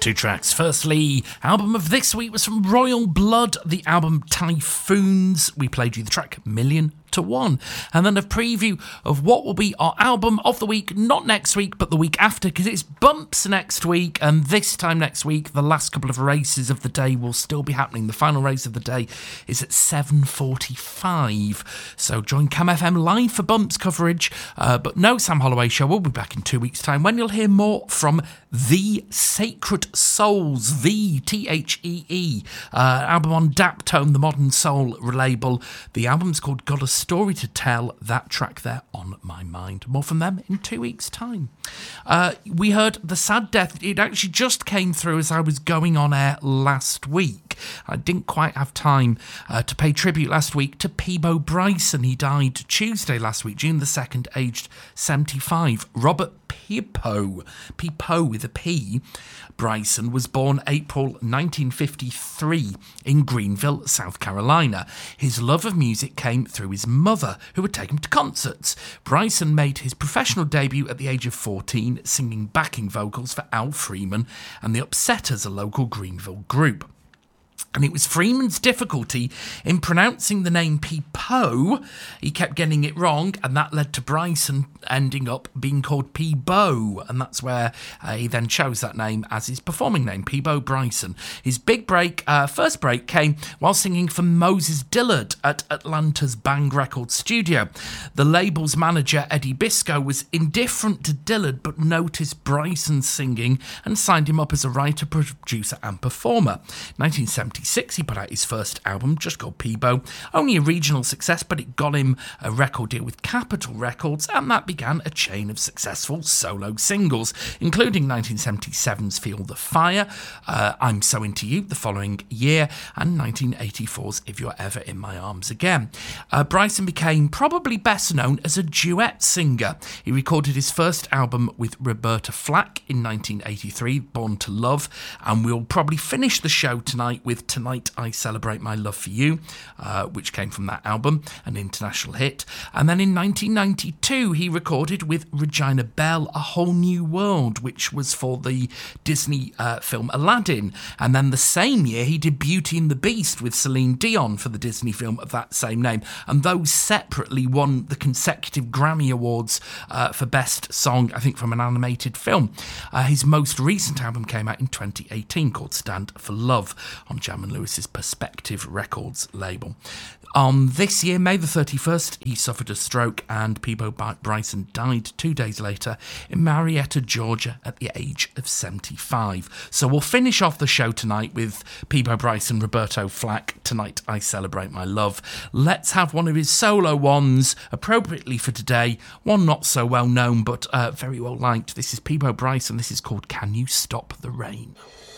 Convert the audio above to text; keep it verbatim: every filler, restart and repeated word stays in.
Two tracks. Firstly, album of this week was from Royal Blood, the album Typhoons. We played you the track Million to One. And then a preview of what will be our album of the week, not next week, but the week after, because it's Bumps next week. And this time next week, the last couple of races of the day will still be happening. The final race of the day is at seven forty-five. So join Cam F M live for Bumps coverage. Uh, but no Sam Holloway Show. We'll be back in two weeks' time when you'll hear more from The Sacred Souls, the T H E E, uh, album on Daptone, the Modern Soul label. The album's called Got a Story to Tell. That track there on my mind. More from them in two weeks' time. Uh, we heard The Sad Death. It actually just came through as I was going on air last week. I didn't quite have time uh, to pay tribute last week to Peabo Bryson. He died Tuesday last week, June the second, aged seventy-five. Robert Peabo, Peabo with a P, Bryson was born April nineteen fifty-three in Greenville, South Carolina. His love of music came through his mother, who would take him to concerts. Bryson made his professional debut at the age of fourteen, singing backing vocals for Al Freeman and the Upsetters, a local Greenville group. And it was Freeman's difficulty in pronouncing the name Peabo. He kept getting it wrong, and that led to Bryson ending up being called Peabo. And that's where uh, he then chose that name as his performing name, Peabo Bryson. His big break, uh, first break, came while singing for Moses Dillard at Atlanta's Bang Records studio. The label's manager, Eddie Bisco, was indifferent to Dillard, but noticed Bryson's singing and signed him up as a writer, producer, and performer. nineteen seventy-six, he put out his first album, just called Peabo. Only a regional success, but it got him a record deal with Capitol Records, and that began a chain of successful solo singles, including nineteen seventy-seven's Feel the Fire, uh, I'm So Into You the following year, and nineteen eighty-four's If You're Ever in My Arms Again. Uh, Bryson became probably best known as a duet singer. He recorded his first album with Roberta Flack in nineteen eighty-three, Born to Love, and we'll probably finish the show tonight with Tonight I Celebrate My Love for You, uh, which came from that album, an international hit. And then in nineteen ninety-two, he recorded with Regina Bell A Whole New World, which was for the Disney uh, film Aladdin. And then the same year, he did Beauty and the Beast with Celine Dion for the Disney film of that same name. And those separately won the consecutive Grammy Awards uh, for Best Song, I think, from an animated film. Uh, his most recent album came out in twenty eighteen called Stand for Love on Jam and Lewis's Perspective Records label. On this year, May the thirty-first, he suffered a stroke, and Peabo Bryson died two days later in Marietta, Georgia, at the age of seventy-five. So we'll finish off the show tonight with Peabo Bryson, Roberta Flack, Tonight I Celebrate My Love. Let's have one of his solo ones, appropriately for today, one not so well known, but uh, very well liked. This is Peabo Bryson. This is called Can You Stop the Rain?